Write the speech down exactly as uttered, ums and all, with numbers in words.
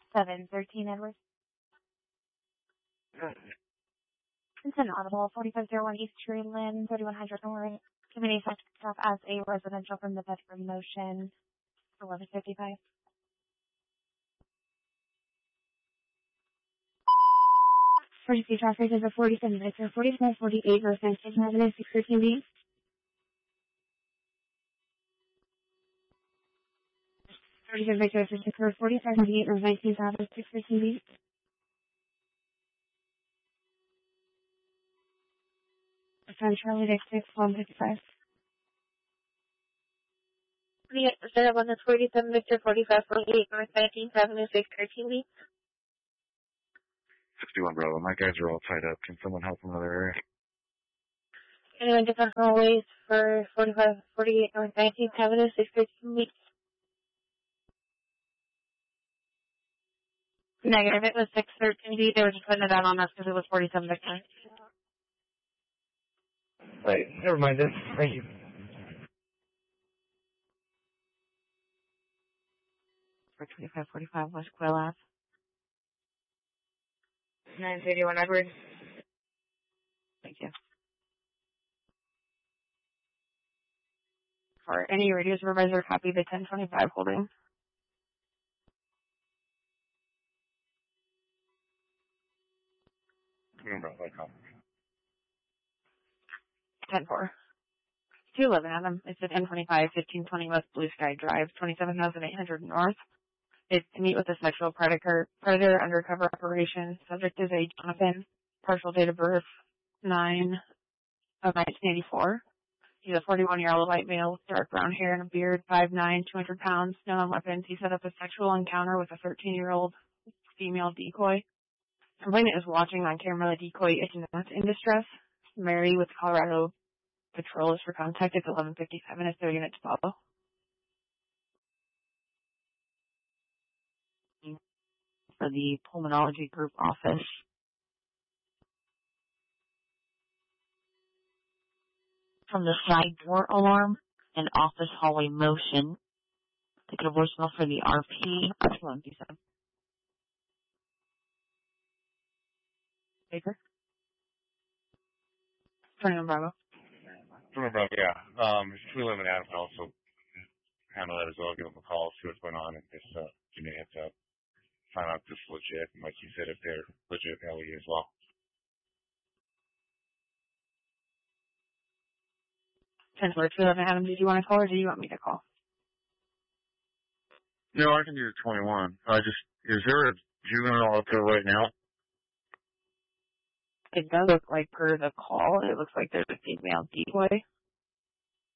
seven thirteen Edwards. It's an audible forty-five oh one East Treeland, thirty-one hundred North. Committee set itself as a residential from the bedroom motion. eleven fifty-five. forty-three traffic is a forty-seven Victor, forty-five forty-eight North nineteen Avenue, six thirteen B. thirty-seven Victor, fifty-four, forty-five forty-eight North nineteenth Avenue, six thirteen B. Time Charlie Dick six one fifty-five. Set up on the forty-seven Victor, forty-five forty-eight North nineteenth Avenue, six thirteen B. sixty-one Bravo. My guys are all tied up. Can someone help from another area? Anyone different hallways for forty-five forty-eight North nineteenth Avenue, six thirteen B? Negative. It was six thirteen B. They were just putting it out on us because it was forty-seven Victor. Wait, never mind this. Thank you. For twenty-five forty-five West Quill Ave. nine thirty-one Edwards. Thank you. For any radio supervisor, copy the ten twenty-five holding. ten four. two eleven Adam. It's at ten twenty-five, fifteen twenty West Blue Sky Drive, twenty-seven thousand eight hundred North. It's to meet with a sexual predator, predator undercover operation. Subject is a Jonathan. Partial date of birth, nine of nineteen eighty-four. He's a forty-one-year-old white male with dark brown hair and a beard, five nine, two hundred pounds, known on weapons. He set up a sexual encounter with a thirteen-year-old female decoy. Complainant is watching on camera. The decoy is not in distress. Mary with Colorado Patrol is for contact. It's eleven fifty-seven. It's thirty minutes to follow. For the pulmonology group office. From the side door alarm and office hallway motion. Take a voicemail for the R P. eleven fifty-seven. Baker? twenty-one Bravo. twenty-one Bravo, yeah. Um, if we live in Adam, I'll also handle that as well. Give them a call, see what's going on, and just uh, give me a heads up. Find out if this is legit, and like you said, if they're legit, L E as well. ten four two eleven Adam, did you want to call or do you want me to call? No, I can do twenty-one. I just, is there a juvenile out there right now? It does look like per the call, it looks like there's a female decoy.